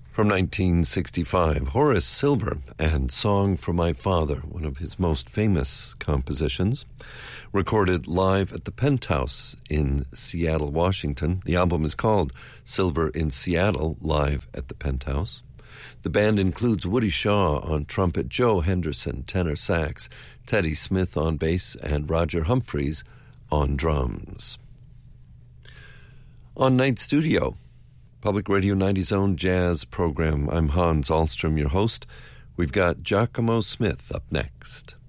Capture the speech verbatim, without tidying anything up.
From nineteen sixty-five, Horace Silver and Song for My Father, one of his most famous compositions, recorded live at the Penthouse in Seattle, Washington. The album is called Silver in Seattle, Live at the Penthouse. The band includes Woody Shaw on trumpet, Joe Henderson tenor sax, Teddy Smith on bass, and Roger Humphreys on drums. On Night Studio, Public Radio ninety's own jazz program, I'm Hans Ahlstrom, your host. We've got Giacomo Smith up next.